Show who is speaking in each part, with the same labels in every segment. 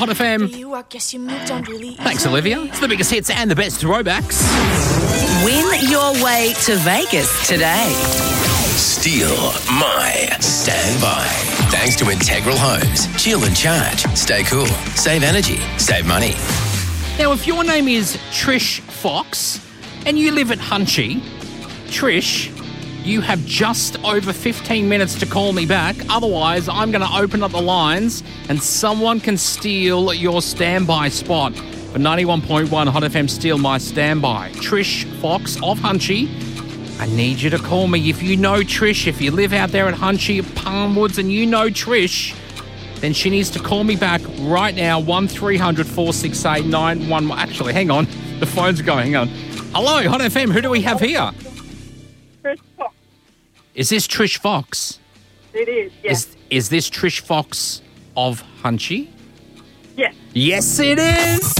Speaker 1: Hot FM. Thanks, Olivia. It's the biggest hits and the best throwbacks.
Speaker 2: Win your way to Vegas today.
Speaker 3: Steal my standby. Thanks to Integral Homes. Chill and charge. Stay cool. Save energy. Save money.
Speaker 1: Now, if your name is Trish Fox and you live at Hunchy, Trish, you have just over 15 minutes to call me back. Otherwise, I'm going to open up the lines and someone can steal your standby spot. For 91.1 Hot FM, Steal My Standby. Trish Fox of Hunchy, I need you to call me. If you know Trish, if you live out there at Hunchy, at Palmwoods, and you know Trish, then she needs to call me back right now, 1300 468 911. Actually, hang on. The phone's going. Hang on. Hello, Hot FM. Who do we have here?
Speaker 4: Trish Fox.
Speaker 1: Is this Trish Fox?
Speaker 4: It is, yes.
Speaker 1: Is this Trish Fox of Hunchy?
Speaker 4: Yes.
Speaker 1: Yes, it is.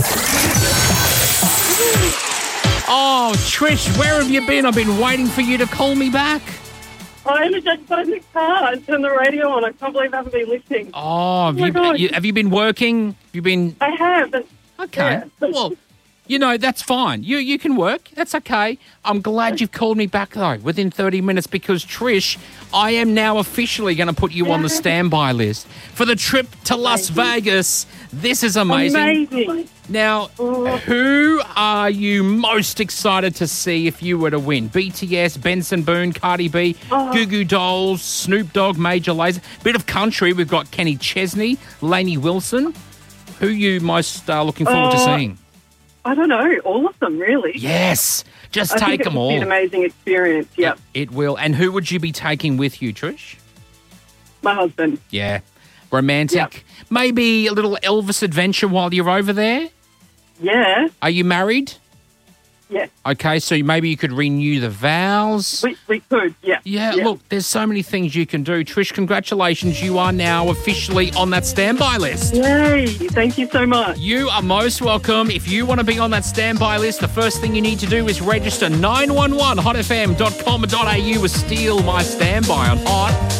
Speaker 1: Oh, Trish, where have you been? I've been waiting for you to call me back.
Speaker 4: I only just got in the car and turned the radio on. I can't believe I haven't been listening.
Speaker 1: Oh, have you been working? Have you been...
Speaker 4: I have.
Speaker 1: Okay.
Speaker 4: Yeah.
Speaker 1: Well, you know, that's fine. You can work. That's okay. I'm glad you've called me back, though, within 30 minutes because, Trish, I am now officially going to put you on the standby list for the trip to Las Vegas. This is amazing. Now, who are you most excited to see if you were to win? BTS, Benson Boone, Cardi B, Goo Goo Dolls, Snoop Dogg, Major Lazer. Bit of country. We've got Kenny Chesney, Lainey Wilson. Who are you most looking forward to seeing?
Speaker 4: I don't know. All of them, really.
Speaker 1: Yes. Just take them all.
Speaker 4: I think it would be an amazing experience, yep.
Speaker 1: It will. And who would you be taking with you, Trish?
Speaker 4: My husband.
Speaker 1: Yeah. Romantic.
Speaker 4: Yep.
Speaker 1: Maybe a little Elvis adventure while you're over there?
Speaker 4: Yeah.
Speaker 1: Are you married?
Speaker 4: Yes.
Speaker 1: Okay, so maybe you could renew the vows.
Speaker 4: We could, yeah.
Speaker 1: Yeah, look, there's so many things you can do. Trish, congratulations. You are now officially on that standby list.
Speaker 4: Yay. Thank you so much.
Speaker 1: You are most welcome. If you want to be on that standby list, the first thing you need to do is register 911hotfm.com.au with Steal My Standby on Hot.